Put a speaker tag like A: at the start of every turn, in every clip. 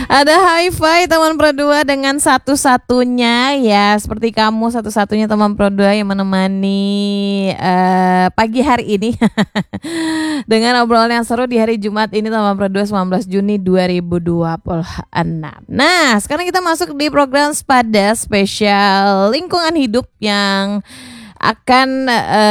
A: Ada Hi-Fi teman Pro 2 dengan satu-satunya ya, seperti kamu satu-satunya teman Pro 2 yang menemani pagi hari ini dengan obrolan yang seru di hari Jumat ini teman Pro 2 19 Juni 2026. Nah, sekarang kita masuk di program Spada spesial lingkungan hidup yang akan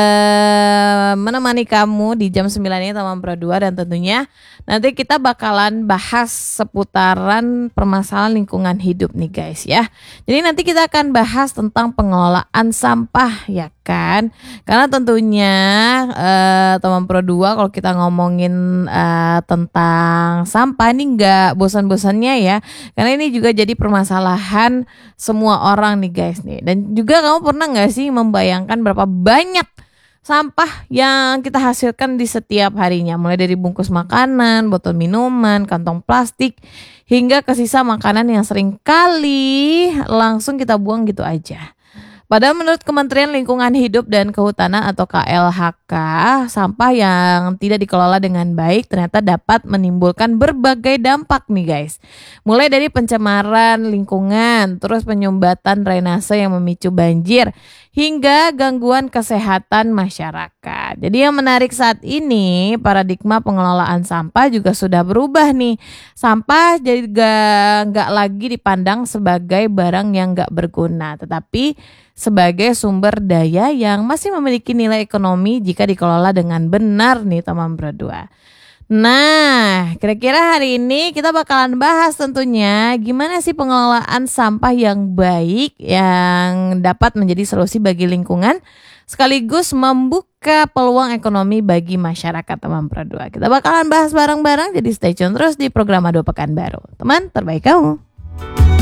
A: menemani kamu di jam 9 ini teman Pro 2, dan tentunya nanti kita bakalan bahas seputaran permasalahan lingkungan hidup nih guys ya. Jadi nanti kita akan bahas tentang pengelolaan sampah ya kan. Karena tentunya teman Pro 2 kalau kita ngomongin tentang sampah ini nggak bosan-bosannya ya. Karena ini juga jadi permasalahan semua orang nih guys nih. Dan juga kamu pernah nggak sih membayangkan berapa banyak sampah yang kita hasilkan di setiap harinya, mulai dari bungkus makanan, botol minuman, kantong plastik, hingga ke sisa makanan yang sering kali langsung kita buang gitu aja. Padahal menurut Kementerian Lingkungan Hidup dan Kehutanan atau KLHK, sampah yang tidak dikelola dengan baik ternyata dapat menimbulkan berbagai dampak nih guys. Mulai dari pencemaran lingkungan, terus penyumbatan drainase yang memicu banjir, hingga gangguan kesehatan masyarakat. Jadi yang menarik saat ini, paradigma pengelolaan sampah juga sudah berubah nih. Sampah jadi nggak lagi dipandang sebagai barang yang nggak berguna, tetapi sebagai sumber daya yang masih memiliki nilai ekonomi jika dikelola dengan benar nih teman Pro 2. Nah, kira-kira hari ini kita bakalan bahas tentunya gimana sih pengelolaan sampah yang baik yang dapat menjadi solusi bagi lingkungan sekaligus membuka peluang ekonomi bagi masyarakat teman Pro 2. Kita bakalan bahas bareng-bareng, jadi stay tune terus di program Ado Pekanbaru. Teman terbaik kamu.